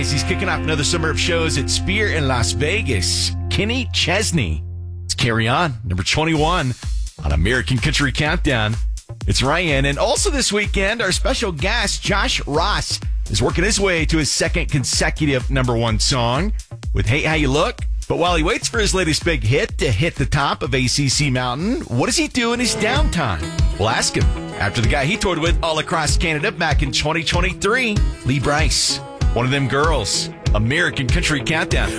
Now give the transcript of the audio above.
He's kicking off another summer of shows at Spear in Las Vegas. Kenny Chesney. Let's carry on. Number 21 on American Country Countdown. It's Ryan. And also this weekend, our special guest, Josh Ross, is working his way to his second consecutive number one song with Hey How You Look. But while he waits for his latest big hit to hit the top of ACC Mountain, what does he do in his downtime? We'll ask him after the guy he toured with all across Canada back in 2023, Lee Brice. One of them girls. American Country Countdown.